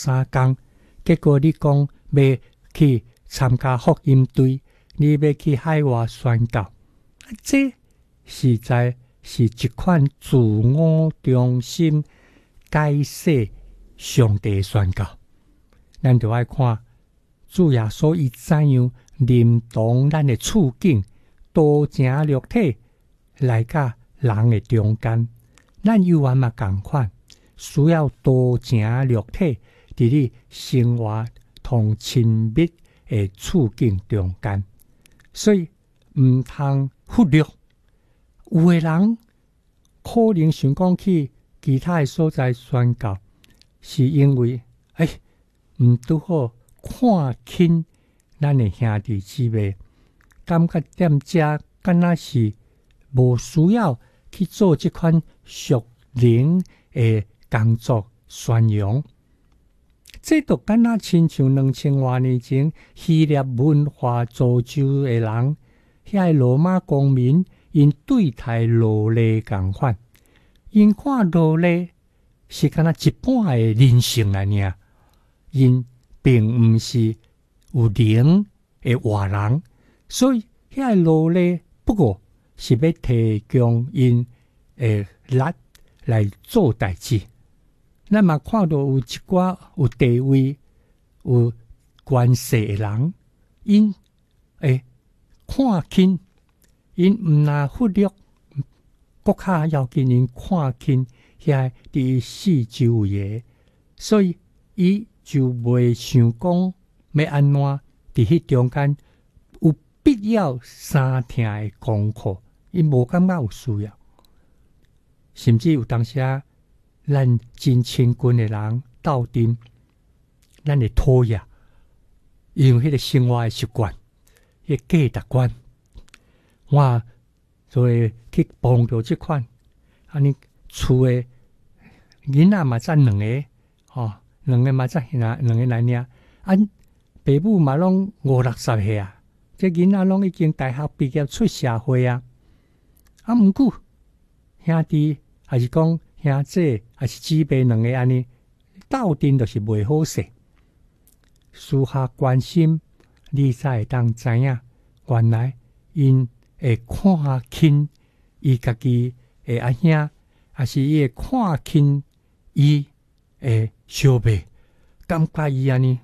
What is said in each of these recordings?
3天，结果你讲要去参加福音队，你要去海外宣教，这实在是一款自我中心、解释上帝宣教。咱就要看主耶稣伊怎样临同咱的处境，多正肉体来甲人的中间。咱犹原嘛同款，需要多正肉体伫你生活同亲密的处境中间，所以毋通忽略。有的人可能想讲去其他的所在宣教，是因为毋拄好看轻咱的兄弟姊妹，感觉踮遮敢若是无需要去做这款属灵的工作宣扬。这都敢若亲像2000多年前希腊文化造就的人，遐罗马公民因对待奴隶共款，因看奴隶是敢若一半的人性来尔，因并毋是有灵的活人，所以遐奴隶不过是要提供因的力来做代志。咱嘛看到有一寡有地位、有关系的人，因会看轻，因毋若忽略，更较要紧因看轻遐伫四周围的，所以伊就袂想讲要安怎伫迄中间有必要三听的功课，伊无感觉有需要，甚至有当时咱真亲近的人斗阵，咱会讨厌，因为迄个生活的习惯、迄个价值观，我就会去帮助这款。安尼厝的囡仔嘛才两个，两个嘛才两个来尔。爸母嘛拢50、60岁啊，这囡仔拢已经大学毕业出社会啊。毋过兄弟还是讲兄姐还是姊妹两个安尼斗阵，就是袂好势。私下关心，你才会当知影，原来因会看轻伊家己的阿兄，还是伊会看轻伊的小妹，感觉伊安尼，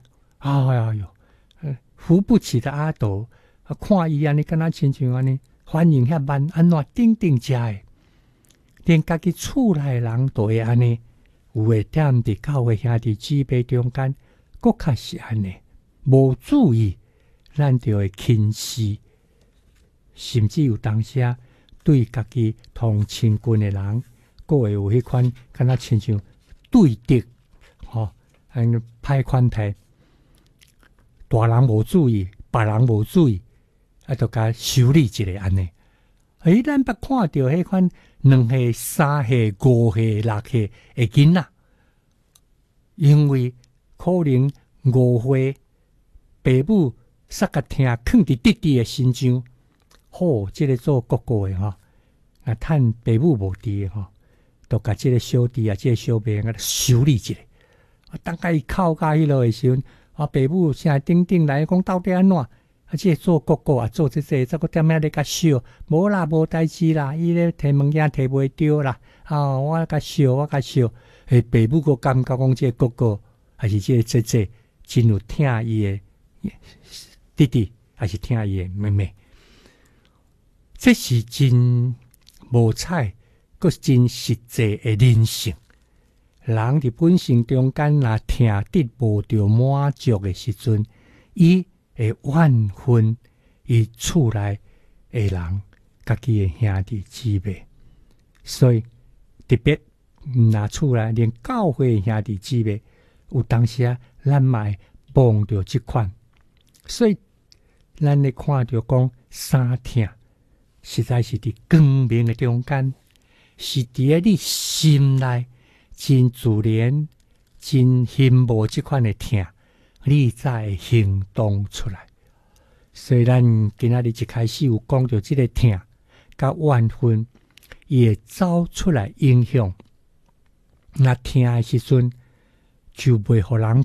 扶不起的阿斗，看伊安尼，敢若亲像安尼，反应遐慢，安怎顶遮的？连家己厝内的人都会安尼，有会踮伫教会兄弟姊妹中间，搁较是安尼，无注意，咱就会轻视，甚至有当时对家己同亲近的人，搁会有迄款敢若亲像对敌，歹款待。大人无注意，别人无注意，就甲修理一下安尼。咱捌看到迄款2岁、3岁、5岁、6岁的囡仔，因为可能误会爸母煞甲听囥伫弟弟的身上，这个做哥哥的趁爸母无伫的都甲这个小弟这个小妹修理一下。当甲伊哭甲迄落的时阵，爸母声顶来讲到底安怎？这做哥哥做这再搁踮遐咧甲笑，无啦，无代志啦，伊咧摕物件摕袂着啦，我甲笑，爸母个感觉讲这哥哥还是这姐姐真有听伊的弟弟，还是听伊的妹妹，这是真无彩，阁是真实际的人性。人伫本性中间，若听得无着满足的时阵，伊会怨恨伊厝内的人，家己的兄弟姊妹。所以特别若厝内连教会的兄弟姊妹，有当时咱嘛会碰到这款。所以咱咧看到讲三听，实在是伫光明的中间，是伫咧你心内真自然、真羡慕这款的听。你才会行动出来。所以咱今仔日一开始有讲到这个听甲怨恨，伊会走出来影响。那听的时阵，就袂互人